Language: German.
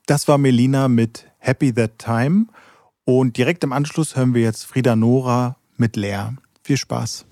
Das war Melina mit Happy That Time. Und direkt im Anschluss hören wir jetzt Frida Nora mit Leer. Viel Spaß.